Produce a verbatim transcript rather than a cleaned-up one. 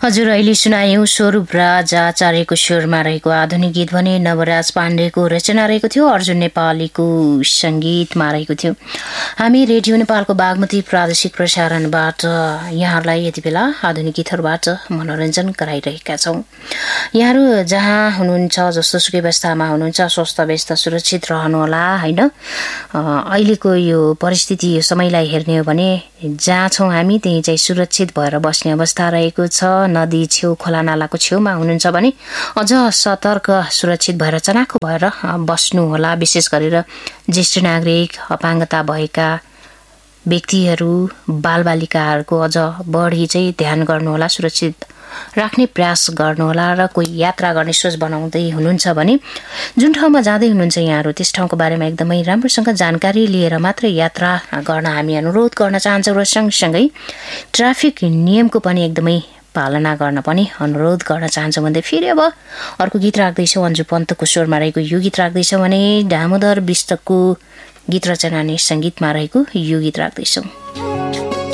हजुर अहिले सुनायौं स्वरूप राज आचार्यको स्वरमा रहेको आधुनिक गीत भने नवराज पाण्डेको रचना रहेको थियो, अर्जुन नेपालीको संगीतमा रहेको थियो। हामी रेडियो नेपालको बागमती प्रादेशिक प्रसारणबाट यहाँहरूलाई यति बेला आधुनिक गीतहरूबाट मनोरञ्जन गराइरहेका छौं। यहाँहरू जहाँ हुनुहुन्छ, जस्तोसुकै अवस्थामा हुनुहुन्छ, स्वस्थ व्यस्त सुरक्षित रहनुहोला हैन। अहिलेको यो परिस्थिति यो समयलाई हेर्ने हो भने जहाँ छौं हामी त्यही चाहिँ सुरक्षित भएर बस्ने अवस्था रहेको छ। नदी छेउ खोला नालाको छेउमा हुनुहुन्छ भने अझ सतर्क सुरक्षित भएर चनाखो भएर बस्नु होला। विशेष गरेर ज्येष्ठ नागरिक, अपाङ्गता भएका व्यक्तिहरू, बालबालिकाहरूको अझ बढी चाहिँ ध्यान गर्नुहोला, सुरक्षित राख्ने प्रयास गर्नुहोला। र कोही यात्रा गर्ने सोच बनाउँदै हुनुहुन्छ भने जुन ठाउँमा जाँदै हुनुहुन्छ यहाँहरू त्यस ठाउँको बारेमा एकदमै राम्रोसँग जानकारी लिएर मात्र यात्रा गर्न हामी अनुरोध गर्न चाहन्छौँ। र सँगसँगै ट्राफिक नियमको पनि एकदमै पालना गर्न पनि अनुरोध गर्न चाहन्छौँ भन्दै फेरि अब अर्को गीत राख्दैछौँ। अन्जु पन्तको स्वरमा रहेको यो गीत राख्दैछौँ भने दामोदर विष्टको गीत रचना अनि सङ्गीतमा रहेको यो गीत राख्दैछौँ।